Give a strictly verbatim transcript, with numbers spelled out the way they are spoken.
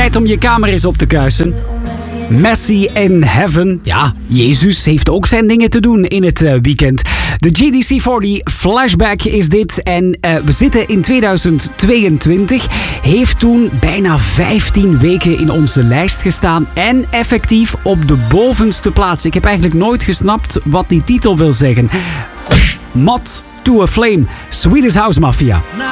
Tijd om je kamer eens op te kuisen. Messi in Heaven. Ja, Jezus heeft ook zijn dingen te doen in het uh, weekend. De G D C veertig Flashback is dit. En uh, we zitten in tweeduizend tweeëntwintig. Heeft toen bijna vijftien weken in onze lijst gestaan. En effectief op de bovenste plaats. Ik heb eigenlijk nooit gesnapt wat die titel wil zeggen. Moth to a Flame. Swedish House Mafia.